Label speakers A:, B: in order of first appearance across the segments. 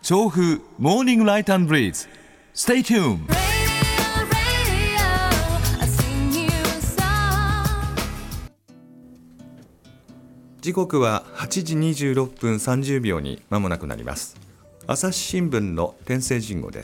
A: 調布モーニングライト&ブリーズ Stay tuned。
B: 時刻は8時26分30秒に間もなくなります。朝日新聞の天聖人語です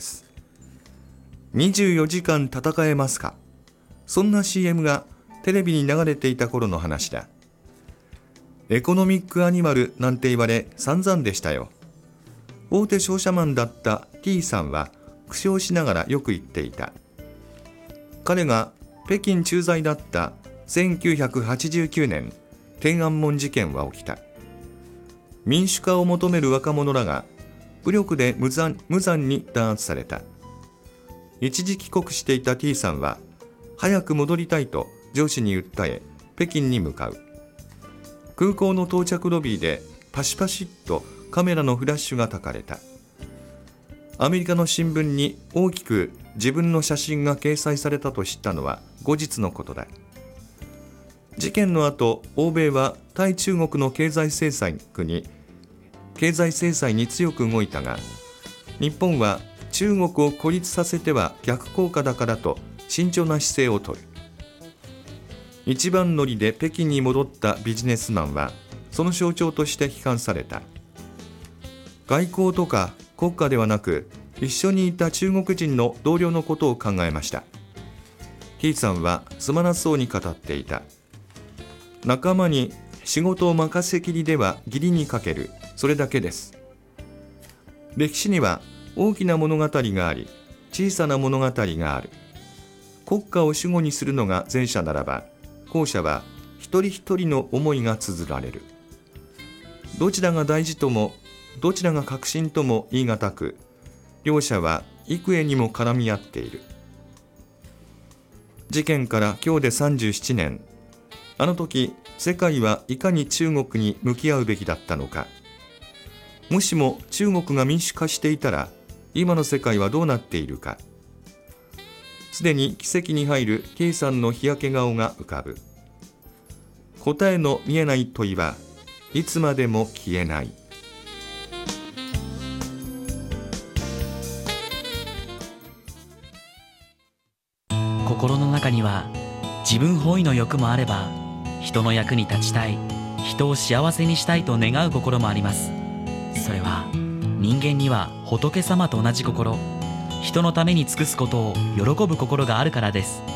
B: 。24時間戦えますか。そんな CM がテレビに流れていた頃の話だ。エコノミックアニマルなんて言われ散々でしたよ。大手商社マンだった T さんは苦笑しながらよく言っていた。彼が北京駐在だった1989年、天安門事件は起きた。民主化を求める若者らが武力で無残に弾圧された。一時帰国していた T さんは早く戻りたいと上司に訴え、北京に向かう。空港の到着ロビーでパシパシッとカメラのフラッシュが焚かれた。アメリカの新聞に大きく自分の写真が掲載されたと知ったのは後日のことだ。事件の後、欧米は対中国の経済制裁に強く動いたが、日本は中国を孤立させては逆効果だからと慎重な姿勢を取る。一番乗りで北京に戻ったビジネスマンはその象徴として批判された。外交とか国家ではなく、一緒にいた中国人の同僚のことを考えました。 T さんはつまらそうに語っていた。仲間に仕事を任せきりでは義理にかける、それだけです。歴史には大きな物語があり、小さな物語がある。国家を主語にするのが前者ならば、後者は一人一人の思いが綴られる。どちらが大事ともどちらが革新とも言い難く、両者は幾重にも絡み合っている。事件から今日で37年。あの時、世界はいかに中国に向き合うべきだったのか。もしも中国が民主化していたら、今の世界はどうなっているか。すでに奇跡に入る K さんの日焼け顔が浮かぶ。答えの見えない問いはいつまでも消えない。
C: 心の中には自分本位の欲もあれば、人の役に立ちたい、人を幸せにしたいと願う心もあります。それは人間には仏様と同じ心、人のために尽くすことを喜ぶ心があるからです。